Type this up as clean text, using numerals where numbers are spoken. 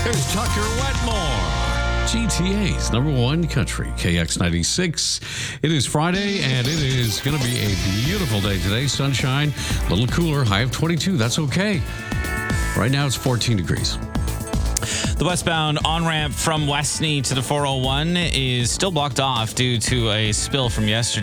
Here's Tucker Wetmore. GTA's number one country, KX96. It is Friday, and it is going to be a beautiful day today. Sunshine, a little cooler, high of 22. That's okay. Right now, it's 14 degrees. The westbound on-ramp from Westney to the 401 is still blocked off due to a spill from yesterday.